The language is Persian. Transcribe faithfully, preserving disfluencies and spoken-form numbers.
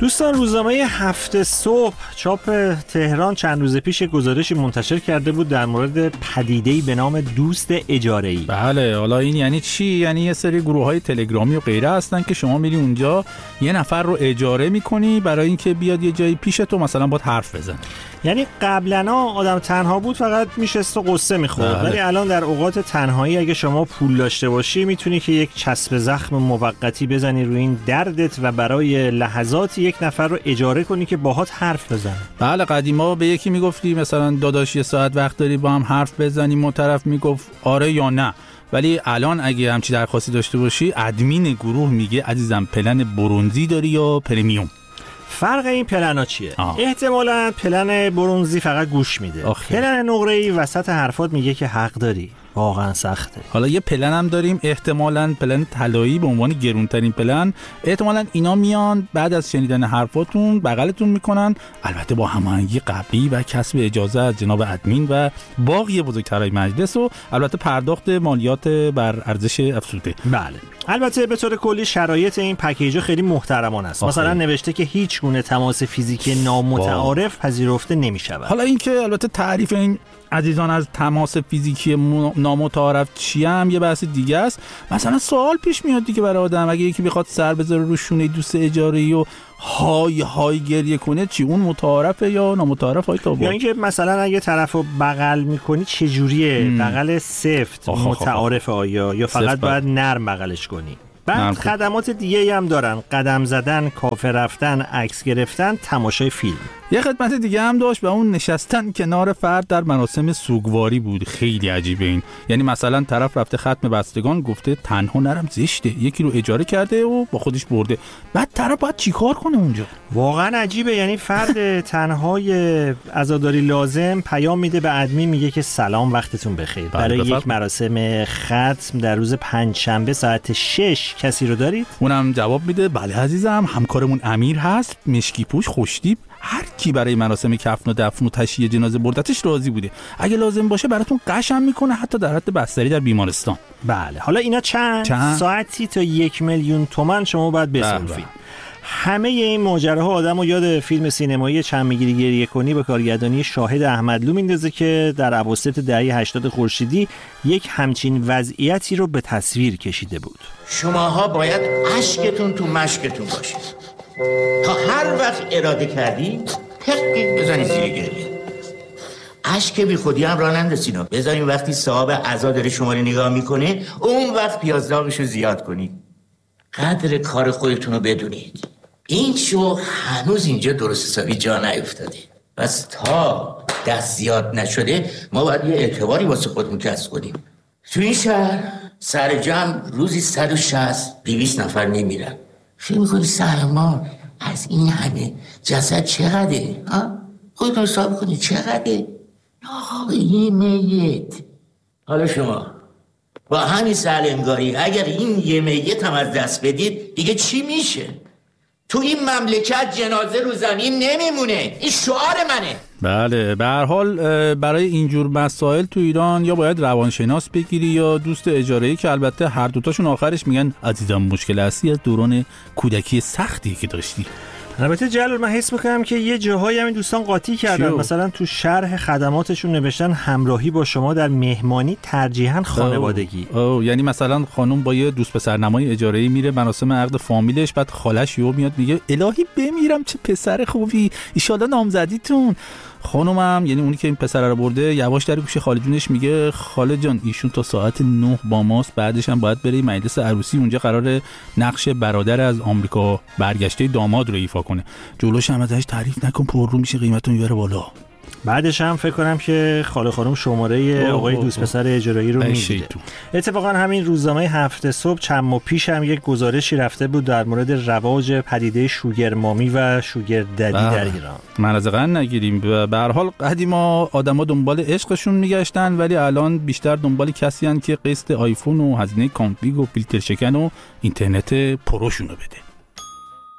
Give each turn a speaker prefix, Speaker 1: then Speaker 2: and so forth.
Speaker 1: دوستان، روزنامه هفت صبح چاپ تهران چند روز پیش گزارشی منتشر کرده بود در مورد پدیده‌ای به نام دوست اجاره‌ای.
Speaker 2: بله، حالا این یعنی چی؟ یعنی یه سری گروه‌های تلگرامی و غیره هستن که شما میری اونجا یه نفر رو اجاره می‌کنی برای اینکه بیاد یه جایی پیش تو مثلا باهات حرف بزنه.
Speaker 1: یعنی قبلا آدم تنها بود، فقط میشست و قصه میخورد، ولی الان در اوقات تنهایی اگه شما پول داشته باشی میتونی که یک چسب زخم موقتی بزنی روی این دردت و برای لحظاتی یک نفر رو اجاره کنی که باهات حرف بزنه.
Speaker 2: بله، قدیما به یکی میگفتی مثلا داداش یه ساعت وقت داری با هم حرف بزنیم، اون طرف میگفت آره یا نه. ولی الان اگه همچی درخواستی داشته باشی، ادمین گروه میگه عزیزم پلن برونزی داری یا پرمیوم؟
Speaker 1: فرق این پلنا چیه؟
Speaker 2: آه.
Speaker 1: احتمالاً پلن برونزی فقط گوش میده.
Speaker 2: آخه.
Speaker 1: پلن نقره‌ای وسط حرفات میگه که حق داری. واقعا سخته.
Speaker 2: حالا یه پلن هم داریم، احتمالاً پلن طلایی به عنوان گرونترین پلن. احتمالاً اینا میان بعد از شنیدن حرفاتون بغلتون میکنن، البته با هماهنگی قبلی و کسب اجازه از جناب ادمین و باقی بزرگترهای مجلس و البته پرداخت مالیات بر ارزش افزوده.
Speaker 1: بله. البته به طور کلی شرایط این پکیج خیلی محترمانه است. مثلا نوشته که هیچ گونه تماس فیزیکی نامتعارف پذیرفته نمی‌شود.
Speaker 2: حالا اینکه البته تعریف این عزیزان از تماس فیزیکی نامتعارف چیه هم یه بحث دیگه است. مثلا سوال پیش میاد دیگه برای آدم، اگه یکی بخواد سر بذاره رو شونه دوست اجاره‌ای و های های گریه کنه، چی اون متعارفه یا نامتعارف؟ های تابو؟
Speaker 1: یعنی که مثلا اگه طرفو بغل میکنی چه جوریه؟ بغل سفت متعارفه آیا یا فقط باید نرم بغلش کنی؟ بعد خدمات دیگه هم دارن، قدم زدن، کافه رفتن، عکس گرفتن، تماشای فیلم. یه
Speaker 2: خدمت دیگه هم داشت و اون نشستن کنار فرد در مراسم سوگواری بود. خیلی عجیبه این. یعنی مثلا طرف رفته ختم بستگان، گفته تنها نرم زشته، یکی رو اجاره کرده و با خودش برده، بعد طرف باید چیکار کنه اونجا؟
Speaker 1: واقعا عجیبه. یعنی فرد تنهای عزاداری لازم پیام میده به ادمین، میگه که سلام وقتتون بخیر، برای یک مراسم ختم در روز پنجشنبه ساعت شش کسی رو دارید؟
Speaker 2: اونم جواب میده بله عزیزم، همکارمون امیر هست، مشکی پوش، خوشتیپ، هر کی برای مراسم کفن و دفن و تشییع جنازه بردتش راضی بوده، اگه لازم باشه براتون قشم میکنه، حتی در حد بستری در بیمارستان.
Speaker 1: بله. حالا اینا چند, چند؟ ساعتی تا یک میلیون تومان شما باید بصرفید. همه این ماجراها آدمو یاد فیلم سینمایی چند میگیری گریه کنی به کارگردانی شاهد احمدلو میندازه که در اواسط دهه هشتاد خورشیدی یک همچین وضعیتی رو به تصویر کشیده بود.
Speaker 3: شماها باید اشکتون تو مشکتون باشه تا هر وقت اراده کردی تقی بزنی زیر گریه. اشک بی خودی هم راه نندازین، بذارین وقتی صاحب عزا داره شما رو نگاه میکنه اون وقت پیازداغشو زیاد کنید. قدر کار خودتون رو بدونید. این شو هنوز اینجا درست حسابی جا نیفتاده، بس تا دست زیاد نشده ما باید یه اعتباری واسه خودمون کسب کنیم. تو این شهر سر جمع روزی صد و شصت دویست نفر نمیرن. فکر میکنی سر ما از این همه جسد چقدره؟ ها؟ خودتون حساب کنید چقدره؟ آقا یه میت. حالا شما با همین سرلنگاری اگر این یه میت هم از دست بدید دیگه چی میشه؟ تو این مملکت جنازه رو زمین نمیمونه. این شعار منه.
Speaker 2: بله، به هر حال برای اینجور مسائل تو ایران یا باید روانشناس بگیری یا دوست اجاره‌ای، که البته هر دوتاشون آخرش میگن عزیزم مشکل اصلی از دوران کودکی سختی که داشتی.
Speaker 1: البته جلال من حس میکنم که یه جاهایی همین دوستان قاطی کردن. مثلا تو شرح خدماتشون نوشتن همراهی با شما در مهمانی ترجیحاً خانوادگی.
Speaker 2: او, او یعنی مثلا خانم با یه دوست پسرنمای اجاره‌ای میره مراسم عقد فامیلش، بعد خالش یهو میاد میگه الهی بمیرم چه پسر خوبی، ان شاءالله نامزدیتون. خانومم یعنی اونی که این پسر رو برده یواش در گوش خاله جونش میگه خاله جان ایشون تا ساعت نه با ماست، بعدش هم باید بره مجلس عروسی، اونجا قراره نقش برادر از آمریکا برگشته داماد رو ایفا کنه. جلوش هم ازش تعریف نکن، پر رو میشه قیمتون میبره بالا.
Speaker 1: بعدش هم فکر کنم که خاله خانم شماره آقای دوست پسر اجاره‌ای رو میگیره. اتفاقا همین روزنامه هفت صبح چند ماه پیش هم یک گزارشی رفته بود در مورد رواج پدیده شوگر مامی و شوگر ددی در ایران. مرزقن نگیریم. به هر حال قدیما آدما دنبال عشقشون میگشتن، ولی الان بیشتر دنبال کسی ان که قسط آیفون و هزینه کامپیگ و فیلتر شکن و اینترنت پروشونو بده.